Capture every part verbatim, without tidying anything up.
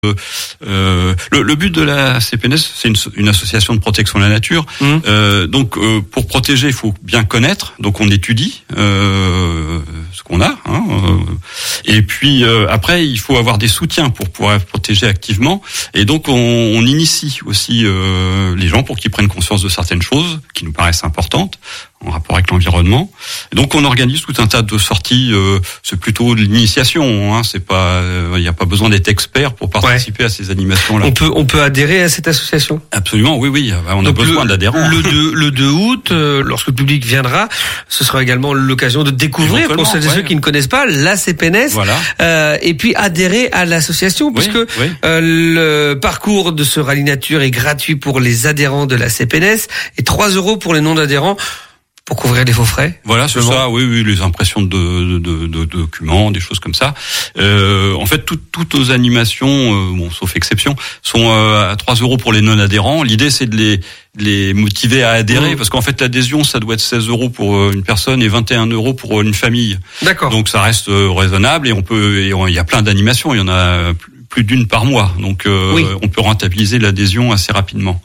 Euh, le, le but de la C P N S, c'est une, une association de protection de la nature. Mmh. Euh, donc, euh, pour protéger, il faut bien connaître. Donc, on étudie euh, ce qu'on a. Hein, euh, et puis euh, après, il faut avoir des soutiens pour pouvoir protéger activement. Et donc, on, on initie aussi euh, les gens pour qu'ils prennent conscience de certaines choses qui nous paraissent importantes en rapport avec l'environnement. Et donc, on organise tout un tas de sorties. Euh, c'est plutôt de l'initiation. Hein, c'est pas, il euh, n'y a pas besoin d'être expert pour participer ouais. à ces animations-là. On peut, on peut adhérer à cette association. Absolument, oui, oui. On donc a besoin le, d'adhérents. Le deux, le deux août, euh, lorsque le public viendra, ce sera également l'occasion de découvrir pour celles et ouais. ceux qui ne connaissent pas la C P N S. Voilà. Euh, et puis adhérer à l'association, oui, puisque oui. Euh, le parcours de ce rallye nature est gratuit pour les adhérents de la C P N S et trois euros pour les non-adhérents. Pour couvrir les faux frais. Voilà, c'est ça. Oui, oui, les impressions de, de, de, de documents, des choses comme ça. Euh, en fait, tout, toutes nos animations, euh, bon, sauf exception, sont euh, à trois euros pour les non-adhérents. L'idée, c'est de les, de les motiver à adhérer, mmh. parce qu'en fait, l'adhésion, ça doit être seize euros pour une personne et vingt et un euros pour une famille. D'accord. Donc, ça reste raisonnable et on peut. Et on, il y a plein d'animations. Il y en a plus d'une par mois. Donc, euh, oui. on peut rentabiliser l'adhésion assez rapidement.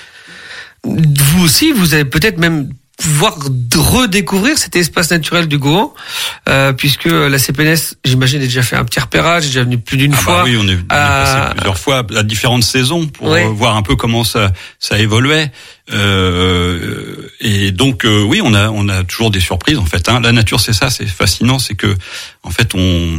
Vous aussi, vous avez peut-être même pouvoir redécouvrir cet espace naturel du Gohan, euh, puisque la C P N S, j'imagine, a déjà fait un petit repérage, est déjà venu plus d'une ah fois. Bah oui, on est, on est passé plusieurs fois à différentes saisons pour oui. voir un peu comment ça, ça évoluait. Euh, et donc, euh, oui, on a, on a toujours des surprises en fait. Hein. La nature, c'est ça, c'est fascinant, c'est que en fait, on,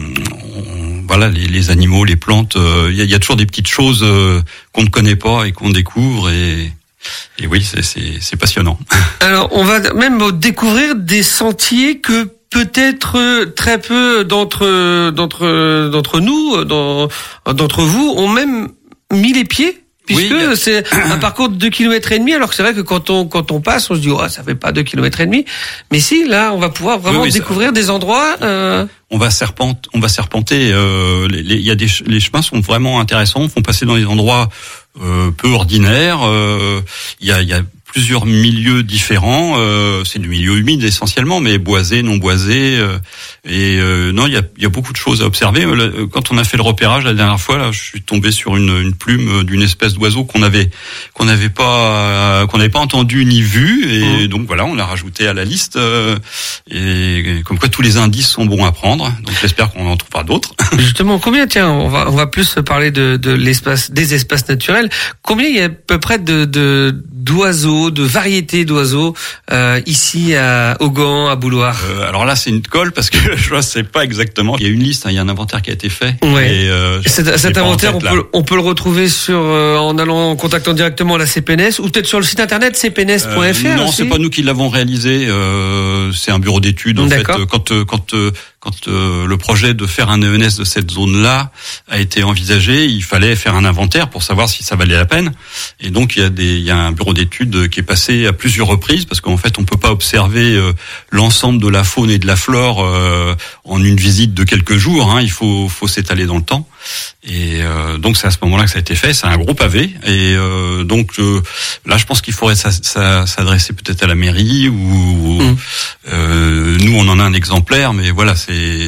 on voilà, les, les animaux, les plantes, il euh, y, a, y a toujours des petites choses euh, qu'on ne connaît pas et qu'on découvre et Et oui, c'est, c'est, c'est passionnant. Alors, on va même découvrir des sentiers que peut-être très peu d'entre d'entre d'entre nous, d'entre vous, ont même mis les pieds. Puisque oui, a... c'est un parcours de deux kilomètres et demi, alors que c'est vrai que quand on quand on passe, on se dit oh ça fait pas deux kilomètres et demi, mais si là on va pouvoir vraiment oui, oui, découvrir ça... des endroits. Euh... On va serpenter, on va serpenter. Euh, les, les, y a des les chemins sont vraiment intéressants, font passer dans des endroits euh, peu ordinaires. Il euh, y a il y a plusieurs milieux différents. Euh, c'est du milieu humide essentiellement, mais boisé, non boisé. Euh, et euh, non, il y a, y a beaucoup de choses à observer. Quand on a fait le repérage la dernière fois, là, je suis tombé sur une, une plume d'une espèce d'oiseau qu'on avait qu'on n'avait pas qu'on n'avait pas entendu ni vu. Et mmh. donc voilà, on l'a rajouté à la liste. Euh, et comme quoi, tous les indices sont bons à prendre. Donc j'espère qu'on en trouvera d'autres. Justement, combien tiens, on va on va plus parler de, de l'espace, des espaces naturels. Combien il y a à peu près de, de d'oiseaux, de variétés d'oiseaux euh, ici à Augan, à Bouloire. Euh, alors là, c'est une colle parce que je ne sais pas exactement. Il y a une liste, hein, il y a un inventaire qui a été fait. Ouais. Et, euh, cet cet inventaire, tête, on peut on peut le retrouver sur euh, en allant en contactant directement la C P N S ou peut-être sur le site internet c p n s point f r. Euh, non, aussi. C'est pas nous qui l'avons réalisé. Euh, c'est un bureau d'études en D'accord. fait. Quand quand quand euh, le projet de faire un E N S de cette zone-là a été envisagé, il fallait faire un inventaire pour savoir si ça valait la peine. Et donc il y a des il y a un bureau d'études qui est passé à plusieurs reprises parce qu'en fait on peut pas observer euh, l'ensemble de la faune et de la flore euh, en une visite de quelques jours. Hein. Il faut faut s'étaler dans le temps. Et euh, donc c'est à ce moment-là que ça a été fait. C'est un gros pavé. Et euh, donc euh, là, je pense qu'il faudrait ça, ça, s'adresser peut-être à la mairie ou mmh. euh, nous on en a un exemplaire, mais voilà, c'est.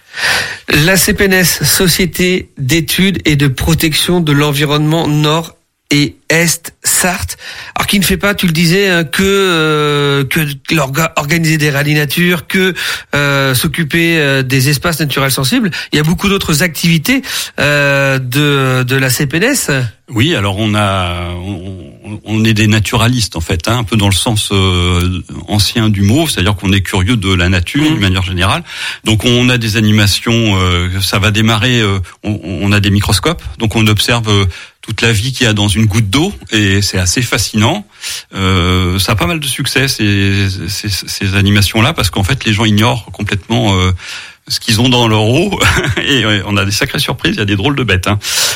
La C P N S, Société d'études et de protection de l'environnement Nord et Est Sarthe, alors qui ne fait pas, tu le disais, que euh, que organiser des rallyes nature, que euh, s'occuper euh, des espaces naturels sensibles. Il y a beaucoup d'autres activités euh, de de la C P N S. Oui, alors on a on, on est des naturalistes en fait, hein, un peu dans le sens euh, ancien du mot, c'est-à-dire qu'on est curieux de la nature mmh. d'une manière générale. Donc on a des animations, euh, ça va démarrer. Euh, on, on a des microscopes, donc on observe euh, toute la vie qu'il y a dans une goutte d'eau et c'est assez fascinant. Euh, ça a pas mal de succès ces, ces, ces animations-là parce qu'en fait les gens ignorent complètement euh, ce qu'ils ont dans leur eau et on a des sacrées surprises, il y a des drôles de bêtes. Hein.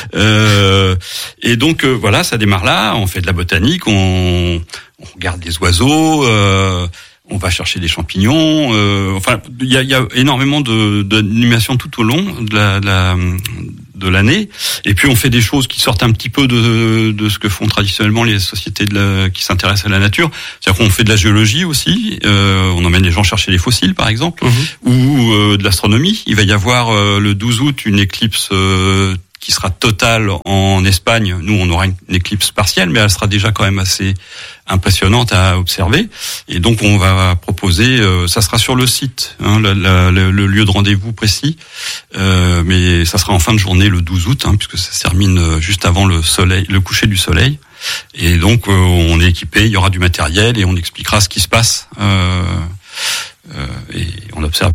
Euh, et donc euh, voilà, ça démarre là, on fait de la botanique, on, on regarde les oiseaux. Euh, On va chercher des champignons. Euh, enfin, il y a, y a énormément de d'animations tout au long de la, de la de l'année. Et puis on fait des choses qui sortent un petit peu de de ce que font traditionnellement les sociétés de la, qui s'intéressent à la nature. C'est-à-dire qu'on fait de la géologie aussi. Euh, on emmène les gens chercher les fossiles, par exemple, mmh. ou euh, de l'astronomie. Il va y avoir euh, le douze août une éclipse euh, qui sera totale en Espagne. Nous, on aura une, une éclipse partielle, mais elle sera déjà quand même assez impressionnante à observer. Et donc, on va proposer, euh, ça sera sur le site, hein, la, la, le, le lieu de rendez-vous précis, euh, mais ça sera en fin de journée le douze août, hein, puisque ça se termine juste avant le soleil, le coucher du soleil. Et donc, euh, on est équipé, il y aura du matériel et on expliquera ce qui se passe. Euh, euh, et on observe.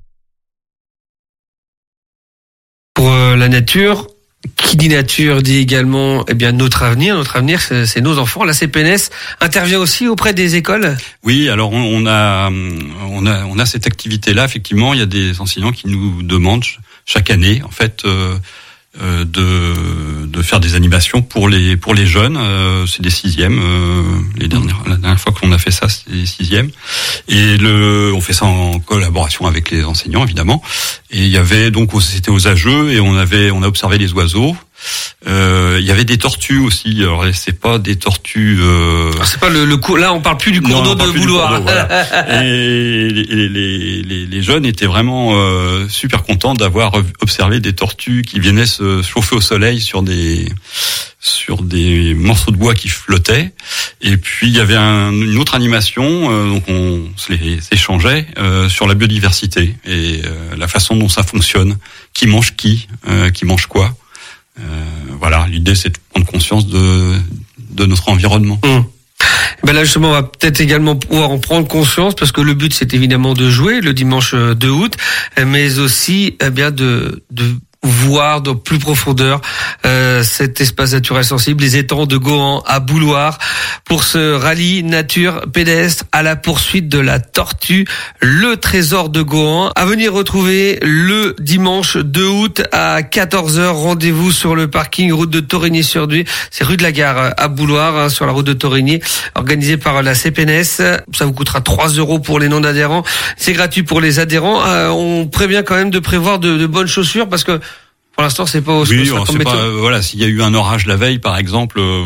Pour euh, la nature, qui dit nature dit également eh bien notre avenir. Notre avenir, c'est, c'est nos enfants. La C P N S intervient aussi auprès des écoles. Oui, alors on, on a on a on a cette activité-là. Effectivement, il y a des enseignants qui nous demandent chaque année, en fait, euh, euh, de de faire des animations pour les pour les jeunes. Euh, c'est des sixièmes. Euh, les dernières la dernière fois que l'on a fait ça, c'est des sixièmes. Et le on fait ça en collaboration avec les enseignants, évidemment. Et il y avait donc c'était aux âgeux et on avait on a observé les oiseaux. Euh, il y avait des tortues aussi. Alors c'est pas des tortues. Euh... Alors, c'est pas le, le cours. Là, on parle plus du cours d'eau de Bouloir. Voilà. Et les, les, les, les jeunes étaient vraiment euh, super contents d'avoir observé des tortues qui venaient se chauffer au soleil sur des sur des morceaux de bois qui flottaient. Et puis il y avait un, une autre animation, euh, donc on se les échangeait euh, sur la biodiversité et euh, la façon dont ça fonctionne, qui mange qui, euh, qui mange quoi. Euh, voilà, l'idée c'est de prendre conscience de de notre environnement. Mmh. Ben là justement, on va peut-être également pouvoir en prendre conscience parce que le but c'est évidemment de jouer le dimanche deux août, mais aussi eh bien de de voir de plus profondeur euh, cet espace naturel sensible, les étangs de Gohan à Bouloir, pour ce rallye nature pédestre à la poursuite de la tortue, le trésor de Gohan, à venir retrouver le dimanche deux août à quatorze heures. Rendez-vous sur le parking route de Torigny-sur-Duy, c'est rue de la Gare à Bouloir, hein, sur la route de Torigny, organisé par la C P N S. Ça vous coûtera trois euros pour les non-adhérents, c'est gratuit pour les adhérents. Euh, on prévient quand même de prévoir de, de bonnes chaussures parce que pour l'instant, c'est pas au oui, on sait pas, euh, voilà, s'il y a eu un orage la veille, par exemple, euh,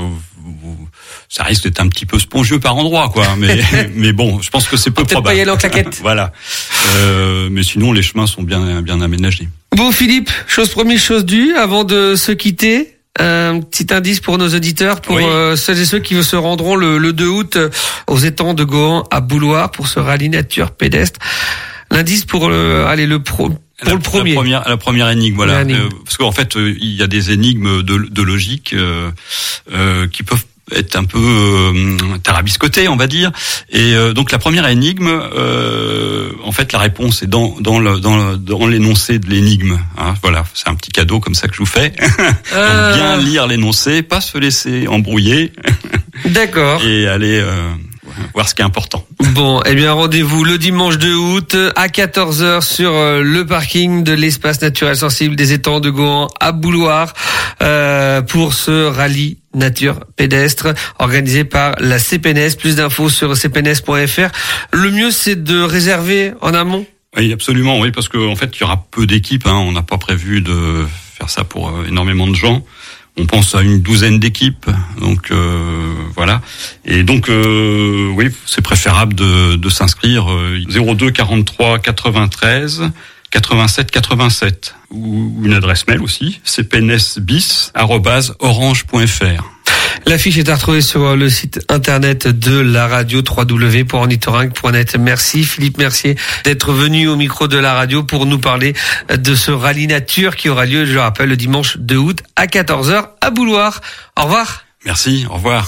ça risque d'être un petit peu spongieux par endroit, quoi. Mais, mais bon, je pense que c'est peu peut-être probable. Pas y aller en claquette. Voilà. Euh, mais sinon, les chemins sont bien, bien aménagés. Bon, Philippe, chose promise, chose due. Avant de se quitter, un petit indice pour nos auditeurs, pour oui. euh, celles et ceux qui se rendront le, le deux août aux étangs de Gohan à Bouloir pour ce rallye nature pédestre. L'indice pour le, allez, le pro. Pour la, le premier. La première, la première énigme, voilà. Euh, parce qu'en fait, euh, il y a des énigmes de, de logique euh, euh, qui peuvent être un peu euh, tarabiscotées, on va dire. Et euh, donc la première énigme, euh, en fait, la réponse est dans dans le, dans, le, dans l'énoncé de l'énigme. Hein, voilà, c'est un petit cadeau comme ça que je vous fais. Euh... Donc bien lire l'énoncé, pas se laisser embrouiller. D'accord. Et aller. Euh, voir ce qui est important. Bon, eh bien rendez-vous le dimanche deux août à quatorze heures sur le parking de l'espace naturel sensible des étangs de Gohan à Bouloir euh, pour ce rallye nature pédestre organisé par la C P N S. Plus d'infos sur c p n s point f r. Le mieux c'est de réserver en amont. Oui, absolument, oui, parce qu'en fait il y aura peu d'équipes, hein, on n'a pas prévu de faire ça pour euh, énormément de gens. On pense à une douzaine d'équipes, donc euh, voilà. Et donc euh, oui, c'est préférable de, de s'inscrire euh, zéro deux quarante-trois quatre-vingt-treize quatre-vingt-sept quatre-vingt-sept ou une adresse mail aussi c p n s bis arobase orange point f r. L'affiche est à retrouver sur le site internet de la radio w w w point ornithorynque point net. Merci Philippe Mercier d'être venu au micro de la radio pour nous parler de ce rallye nature qui aura lieu, je le rappelle, le dimanche deux août à quatorze heures à Bouloir. Au revoir. Merci, au revoir.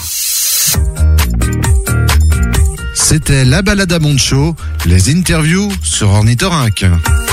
C'était la balade à Monte Chaud, les interviews sur Ornithorynque.